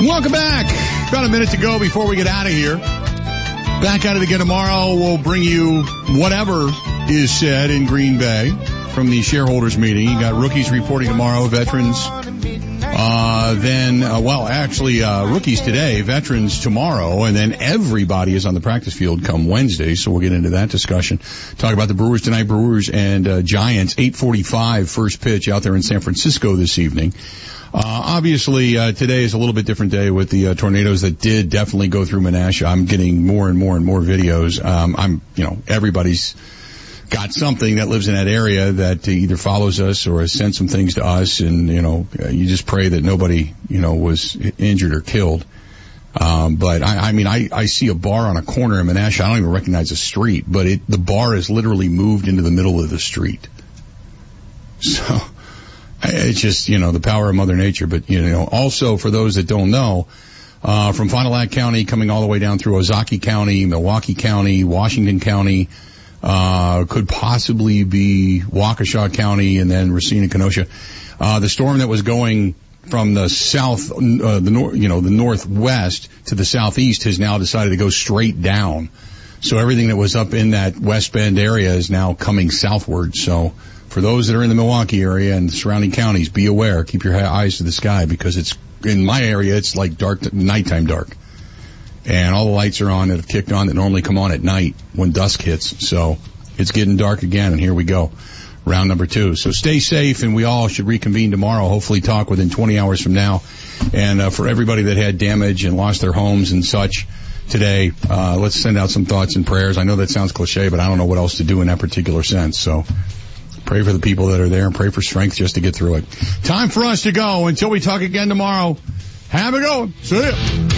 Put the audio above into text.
Welcome back. About a minute to go before we get out of here. Back at it again tomorrow. We'll bring you whatever is said in Green Bay from the shareholders meeting. You got rookies reporting tomorrow, veterans. Rookies today, veterans tomorrow, and then everybody is on the practice field come Wednesday, so we'll get into that discussion. Talk about the Brewers tonight, Brewers and Giants, 8:45 first pitch out there in San Francisco this evening. Obviously, today is a little bit different day with the tornadoes that did definitely go through Menasha. I'm getting more and more videos. Everybody's got something that lives in that area that either follows us or has sent some things to us, and, you just pray that nobody, was injured or killed. But I see a bar on a corner in Menasha. I don't even recognize the street, but the bar is literally moved into the middle of the street. So, it's just, the power of Mother Nature. But, also for those that don't know, from Fond du Lac County coming all the way down through Ozaukee County, Milwaukee County, Washington County, could possibly be Waukesha County, and then Racine and Kenosha. The storm that was going from the south, the northwest to the southeast has now decided to go straight down. So everything that was up in that West Bend area is now coming southward. So for those that are in the Milwaukee area and the surrounding counties, be aware. Keep your eyes to the sky, because it's, in my area, it's like dark, nighttime dark. And all the lights are on that have kicked on that normally come on at night when dusk hits. So it's getting dark again, and here we go. Round number 2. So stay safe, and we all should reconvene tomorrow, hopefully talk within 20 hours from now. And for everybody that had damage and lost their homes and such today, let's send out some thoughts and prayers. I know that sounds cliche, but I don't know what else to do in that particular sense. So pray for the people that are there and pray for strength just to get through it. Time for us to go. Until we talk again tomorrow, have a good one. See ya.